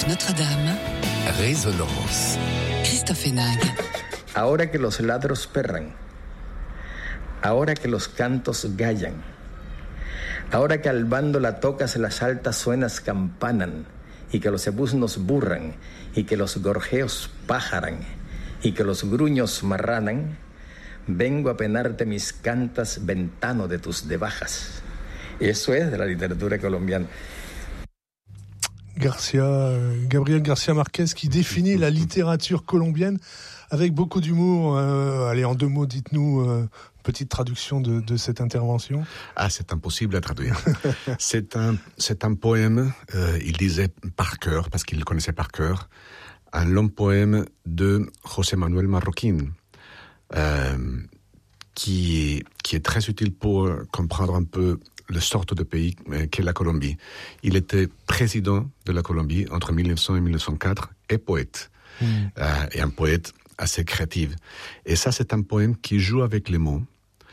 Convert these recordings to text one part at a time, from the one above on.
Radio Notre-Dame. Résonance. Christophe Hénag. Ahora que los ladros perran, ahora que los cantos gallan, ahora que al bando la tocas las altas suenas campanan, y que los ebusnos burran, y que los gorjeos pájaran, y que los gruños marranan, vengo a penarte mis cantas, ventano de tus debajas. Eso es de la literatura colombiana. Gabriel García Márquez qui définit la littérature colombienne avec beaucoup d'humour. Allez, en 2 mots, dites-nous petite traduction de cette intervention. Ah, c'est impossible à traduire. c'est un poème, il disait par cœur, parce qu'il le connaissait par cœur, un long poème de José Manuel Marroquín, qui est très utile pour comprendre un peu le sorte de pays qu'est la Colombie. Il était président de la Colombie entre 1900 et 1904 et poète. Et un poète assez créatif. Et ça, c'est un poème qui joue avec les mots.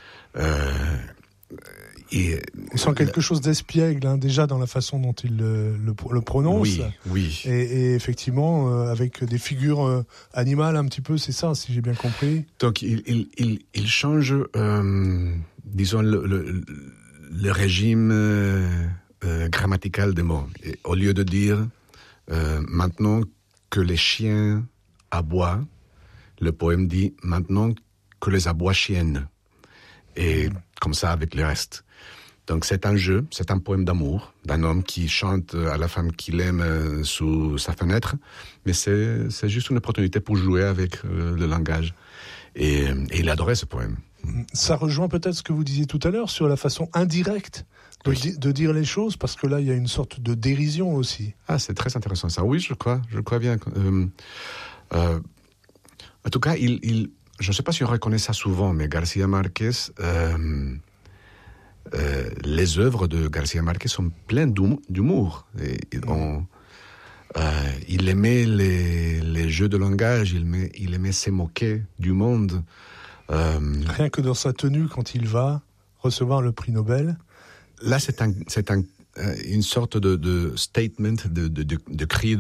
On sent quelque chose d'espiègle, déjà dans la façon dont il le prononce. Oui. Et effectivement, avec des figures animales un petit peu, c'est ça, si j'ai bien compris. Donc, il change, disons, le régime grammatical des mots. Et au lieu de dire maintenant que les chiens aboient, le poème dit maintenant que les abois chiennes. Et comme ça avec le reste. Donc c'est un jeu, c'est un poème d'amour d'un homme qui chante à la femme qu'il aime sous sa fenêtre, mais c'est juste une opportunité pour jouer avec le langage. Et il adorait ce poème. Ça rejoint peut-être ce que vous disiez tout à l'heure sur la façon indirecte de dire les choses, parce que là il y a une sorte de dérision aussi. Ah, c'est très intéressant ça. Oui, je crois bien. En tout cas, je ne sais pas si on reconnaît ça souvent, mais García Márquez, les œuvres de García Márquez sont pleines d'humour. Il aimait les jeux de langage, il aimait se moquer du monde. Rien que dans sa tenue quand il va recevoir le prix Nobel. Là, c'est une sorte de statement, de cri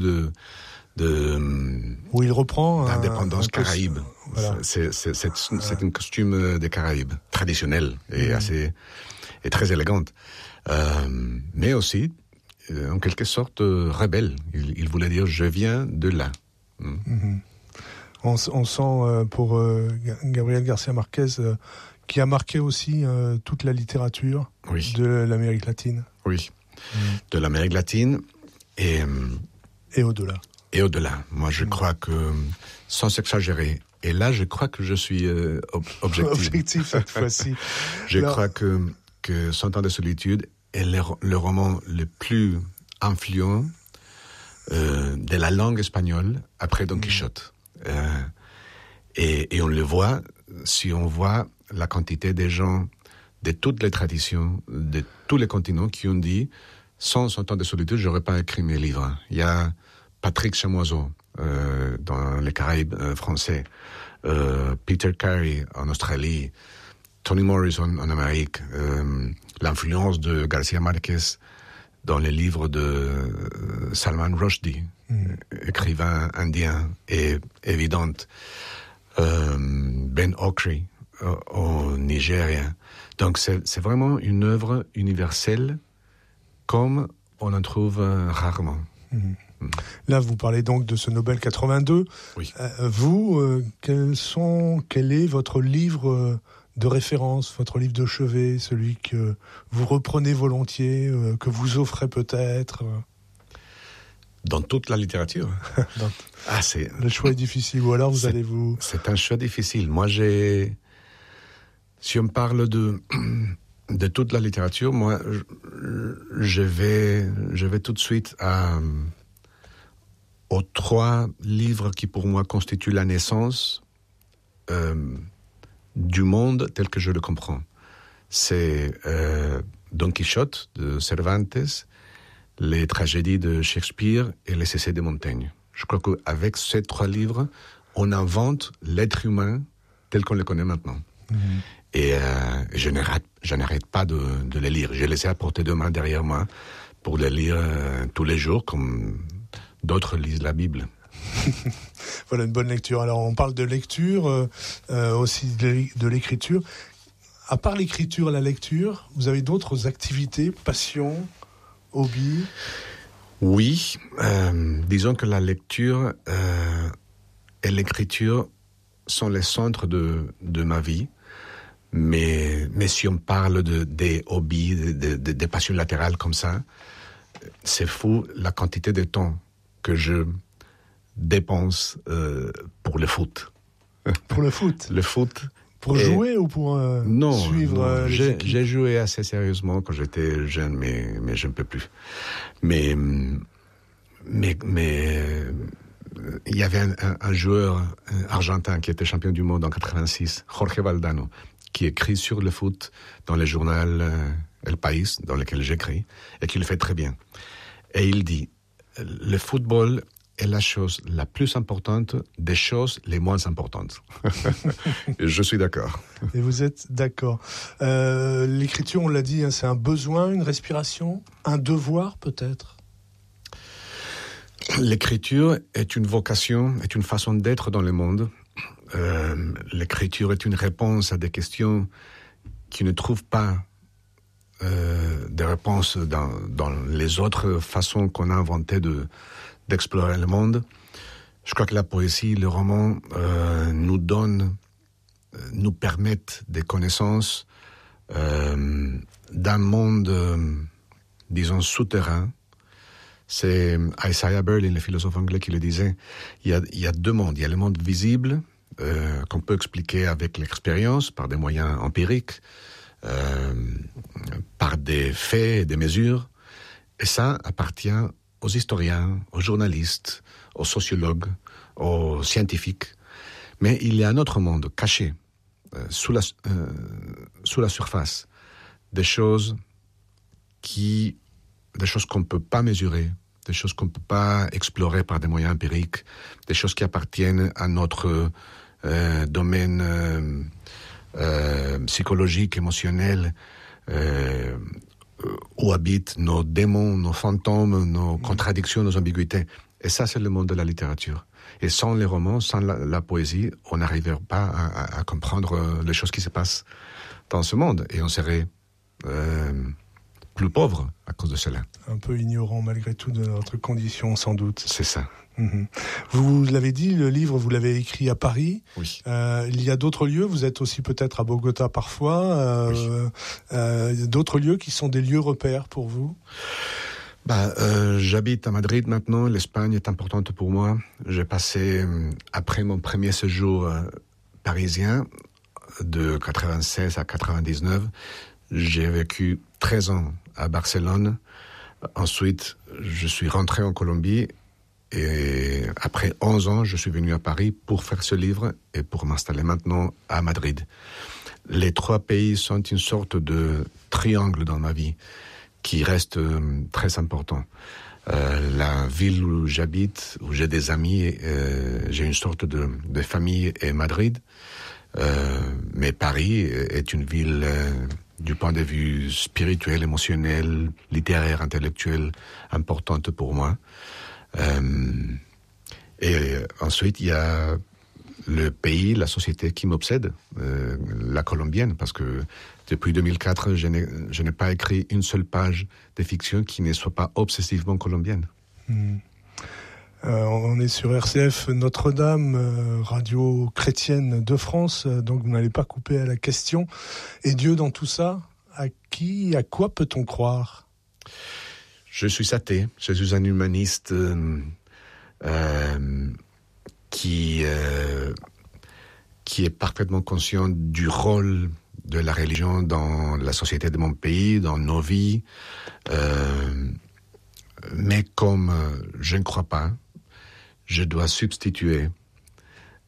où il reprend d'indépendance caraïbe. Voilà. C'est un costume des Caraïbes, traditionnel et très élégante. Mais aussi, en quelque sorte, rebelle. Il voulait dire « je viens de là ». On sent pour Gabriel García Márquez qui a marqué aussi toute la littérature de l'Amérique latine. Oui, de l'Amérique latine et au-delà. Et au-delà. Moi, je crois que, sans exagérer, et là, je crois que je suis objectif. Objectif cette fois-ci. Je crois que 100 ans de solitude est le roman le plus influent de la langue espagnole après Don Quichotte. Et on le voit, si on voit la quantité des gens de toutes les traditions, de tous les continents qui ont dit « sans 100 ans de solitude, j'aurais pas écrit mes livres ». Il y a Patrick Chamoiseau dans les Caraïbes français, Peter Carey en Australie, Toni Morrison en Amérique, l'influence de García Márquez dans les livres de Salman Rushdie, écrivain indien, est évidente. Ben Okri au Nigeria. Donc c'est vraiment une œuvre universelle comme on en trouve rarement. Là, vous parlez donc de ce Nobel 82. Oui. Quel est votre livre de référence, votre livre de chevet, celui que vous reprenez volontiers, que vous offrez peut-être Dans toute la littérature. Le choix est difficile, ou alors vous allez vous... C'est un choix difficile. Moi, si on parle de toute la littérature, moi, je vais tout de suite aux 3 livres qui, pour moi, constituent la naissance du monde tel que je le comprends. C'est Don Quichotte de Cervantes, les tragédies de Shakespeare et les essais de Montaigne. Je crois qu'avec ces 3 livres, on invente l'être humain tel qu'on le connaît maintenant. Et je n'arrête pas de les lire. Je les ai à portée de main derrière moi pour les lire tous les jours, comme D'autres lisent la Bible. Voilà une bonne lecture. Alors on parle de lecture, aussi de l'écriture. À part l'écriture et la lecture, vous avez d'autres activités, passions, hobbies? Oui, disons que la lecture et l'écriture sont les centres de ma vie. Mais si on parle des hobbies, des passions latérales comme ça, c'est fou la quantité de temps que je dépense pour le foot. Pour le foot? Le foot. Pour jouer ou pour suivre les équipes? J'ai joué assez sérieusement quand j'étais jeune, mais je ne peux plus. Mais il y avait un joueur argentin qui était champion du monde en 86, Jorge Valdano, qui écrit sur le foot dans le journal El País, dans lequel j'écris, et qui le fait très bien. Et il dit, le football est la chose la plus importante des choses les moins importantes. Je suis d'accord. Et vous êtes d'accord. L'écriture, on l'a dit, hein, c'est un besoin, une respiration, un devoir peut-être? L'écriture est une vocation, est une façon d'être dans le monde. L'écriture est une réponse à des questions qui ne trouvent pas des réponses dans les autres façons qu'on a inventées d'explorer le monde. Je crois que la poésie, le roman nous permettent des connaissances d'un monde, disons, souterrain. C'est Isaiah Berlin, le philosophe anglais, qui le disait. Il y a deux mondes. Il y a le monde visible, qu'on peut expliquer avec l'expérience, par des moyens empiriques, par des faits et des mesures. Et ça appartient aux historiens, aux journalistes, aux sociologues, aux scientifiques. Mais il y a un autre monde caché, sous la surface, des choses qu'on ne peut pas mesurer, des choses qu'on ne peut pas explorer par des moyens empiriques, des choses qui appartiennent à notre domaine psychologique, émotionnel, où habitent nos démons, nos fantômes, nos contradictions, nos ambiguïtés. Et ça, c'est le monde de la littérature. Et sans les romans, sans la poésie, on n'arriverait pas à comprendre les choses qui se passent dans ce monde. Et on serait plus pauvre à cause de cela. Un peu ignorant malgré tout de notre condition, sans doute. C'est ça. Mmh. Vous l'avez dit, le livre, vous l'avez écrit à Paris. Oui. Il y a d'autres lieux, vous êtes aussi peut-être à Bogota parfois. Oui. D'autres lieux qui sont des lieux repères pour vous? J'habite à Madrid maintenant. L'Espagne est importante pour moi. J'ai passé, après mon premier séjour parisien, de 96 à 99, j'ai vécu 13 ans à Barcelone. Ensuite, je suis rentré en Colombie et après 11 ans, je suis venu à Paris pour faire ce livre et pour m'installer maintenant à Madrid. Les trois pays sont une sorte de triangle dans ma vie qui reste très important. La ville où j'habite, où j'ai des amis, j'ai une sorte de famille, est Madrid. Mais Paris est une ville du point de vue spirituel, émotionnel, littéraire, intellectuel, importante pour moi. Et ensuite, il y a le pays, la société qui m'obsède, la colombienne, parce que depuis 2004, je n'ai pas écrit une seule page de fiction qui ne soit pas obsessivement colombienne. On est sur RCF Notre-Dame, radio chrétienne de France, donc vous n'allez pas couper à la question. Et Dieu dans tout ça, à quoi peut-on croire? Je suis athée, je suis un humaniste qui est parfaitement conscient du rôle de la religion dans la société de mon pays, dans nos vies. Mais comme je ne crois pas, je dois substituer